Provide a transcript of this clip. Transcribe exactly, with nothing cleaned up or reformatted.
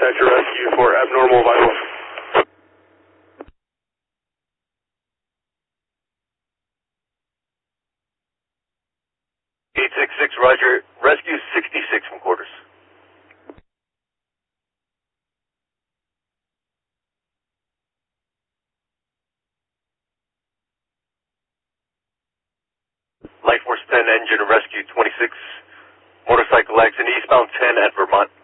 dispatcher rescue for abnormal vitals. eight six six, roger. Rescue sixty-six from quarters. Light Force ten engine rescue twenty-six. Motorcycle accident eastbound ten at Vermont.